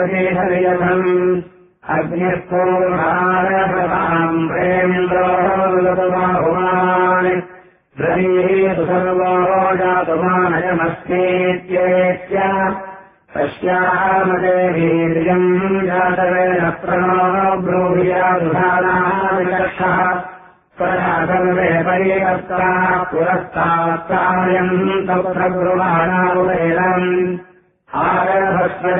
हरियथम् अग्निपूर्णारभताम् प्रेन्द्रोऽहुमान् द्रवीतु सर्वो जातुमानयमस्तीत्येत्य तस्यामदे वीर्यम् जातवेन प्रणो ब्रूहियादुधानाविलक्षः तदा सर्वे परिवर्ताः पुरस्तात्तायम् तत्र ब्रुवाणामुदयम् आरभस्व